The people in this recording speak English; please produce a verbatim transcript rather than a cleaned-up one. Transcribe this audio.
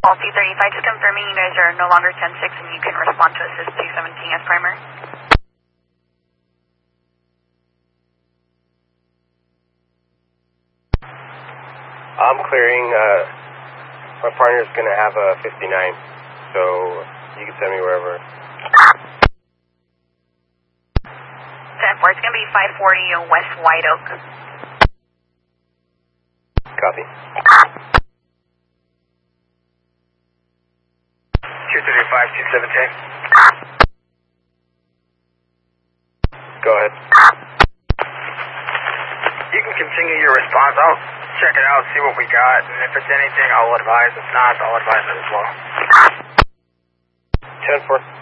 Policy thirty-five, just confirming you guys are no longer ten six and you can respond to assist two seventeen as primary. I'm clearing. Uh, my partner's going to have a fifty-nine, so you can send me wherever. ten four, it's going to be five forty West White Oak. Copy. two thirty-five, two seventeen. Go ahead. You can continue your response. I'll check it out, see what we got, and if it's anything, I'll advise. If not, I'll advise it as well. ten four.